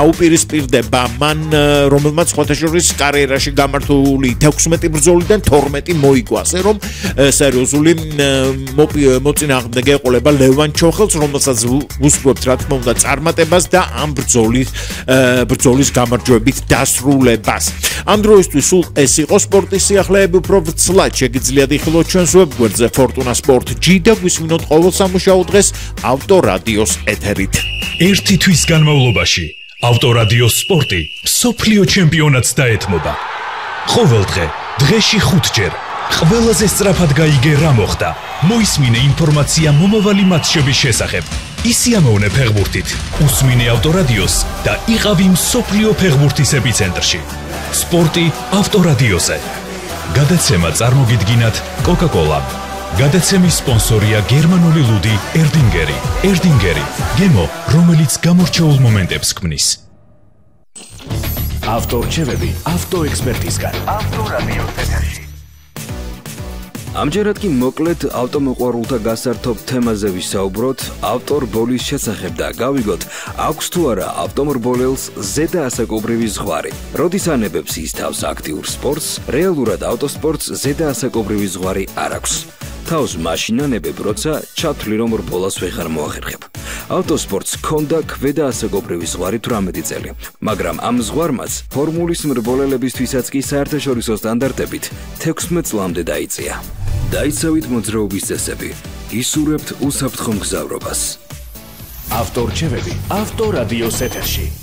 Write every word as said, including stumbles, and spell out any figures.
აუპირისპირდება მან რომელმაც სხვათა შორის კარიერაში გამართული თექვსმეტი ბრძოლიდან თორმეტი მოიგო, ასე რომ სერიოზული მოწინააღმდეგე ეყოლება ლევან ჩოხელს, რომელსაც უსურვებთ რა თქმა უნდა წარმატებას და ამ ბრძოლის ბრძოლის გამარჯვებით დასრულებას. ამ დროისთვის სულ ეს იყო სპორტის სიახლეები, უფრო ვრცლად შეგიძლიათ იხილოთ ჩვენს ვებგვერდზე Fortuna Sport G და გვისმინოთ ყოველ სამუშაო დღეს ავტორადიოს ეთერით. ერთი თვის განმავლობაში ავტორადიოს სპორტი მსოფლიო ჩემპიონატს დაეთმობა. ყოველ დღე, დღეში ხუთჯერ, ყველაზე სწრაფად გაიგე რა მოხდა. მოისმინე ინფორმაცია მომავალი მატჩების შესახებ. ისიამოვნე ფეხბურთით, უსმინე ავტორადიოს და იყავი მსოფლიო ფეხბურთის ეპიცენტრში. სპორტი ავტორადიოზე. გადაცემა წარმოგიდგინათ Coca-Cola. გადაცემის სპონსორია გერმანული ლუდი ერდინგერი. ერდინგერი, გემო, რომელიც გამორჩეულ მომენტებს ქმნის. ავტორჩევები ავტოექსპერტისგან. ავტორადიოს ეთერში. ამჯერად კი მოკლედ ავტომოყვარულთა გასართობ თემაზე ვისაუბროთ ავტორ ბოლის შესახებ და გავიგოთ, აქვს თუ არა ავტომობილელს ზედა ასაკობრივი ზღვარი. როდის ანებებს ის თავს აქტიურ სპორტს, რეალურად ავტოსპორტს ზედა ასაკობრივი ზღვარი არ აქვს. თავს მაშინ ანებებ, როცა ჩათვლი რომ რბოლას ვეღარ მოახერხებ. ავტოსპორტს ჰქონდა ქვედა ასაკობრივი ზღვარი თვრამეტი წელი, მაგრამ ამ ზღვარმაც ფორმულის მრბოლელებისთვისაც კი საერთაშორისო სტანდარტებით თექვსმეტ წლამდე დაიწია. დაიცავით მოძრაობის წესები, ისურვებთ უსაფრთხო მგზავრობას. ავტორჩევები ავტორადიოს ეთერში.